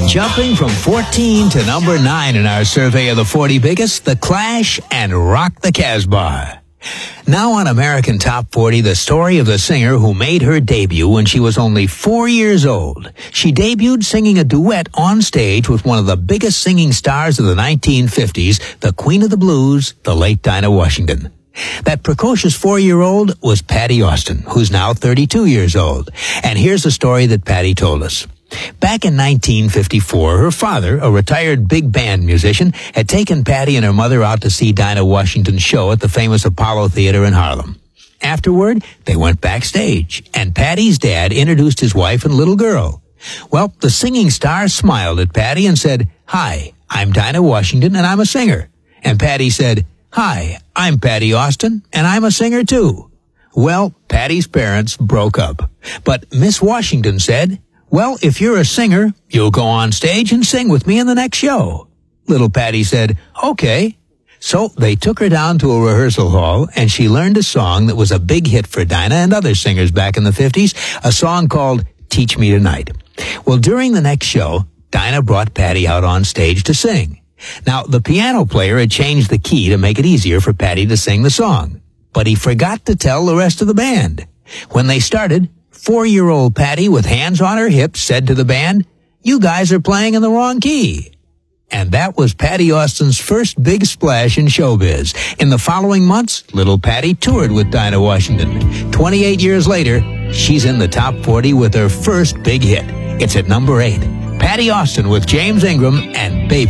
Jumping from 14 to number 9 in our survey of the 40 biggest, The Clash and Rock the Casbah. Now on American Top 40, the story of the singer who made her debut when she was only 4 years old. She debuted singing a duet on stage with one of the biggest singing stars of the 1950s, the Queen of the Blues, the late Dinah Washington. That precocious 4-year-old was Patti Austin, who's now 32 years old. And here's the story that Patti told us. Back in 1954, her father, a retired big band musician, had taken Patti and her mother out to see Dinah Washington's show at the famous Apollo Theater in Harlem. Afterward, they went backstage, and Patti's dad introduced his wife and little girl. Well, the singing star smiled at Patti and said, "Hi, I'm Dinah Washington, and I'm a singer." And Patti said, "Hi, I'm Patti Austin, and I'm a singer too." Well, Patti's parents broke up. But Miss Washington said, "Well, if you're a singer, you'll go on stage and sing with me in the next show." Little Patti said, "Okay." So they took her down to a rehearsal hall, and she learned a song that was a big hit for Dinah and other singers back in the 50s, a song called Teach Me Tonight. Well, during the next show, Dinah brought Patti out on stage to sing. Now, the piano player had changed the key to make it easier for Patti to sing the song, but he forgot to tell the rest of the band. When they started, 4-year-old Patti, with hands on her hips, said to the band, "You guys are playing in the wrong key." And that was Patti Austin's first big splash in showbiz. In the following months, little Patti toured with Dinah Washington. 28 years later, she's in the top 40 with her first big hit. It's at number 8. Patti Austin with James Ingram and Baby.